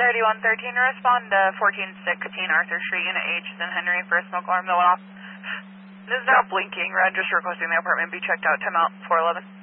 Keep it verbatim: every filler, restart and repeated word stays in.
thirty-one thirteen, respond to fourteen sixteen Arthur Street, Unit H, in Henry for a smoke alarm that went off. This is now blinking. Red, just requesting the apartment be checked out. Time out, four eleven.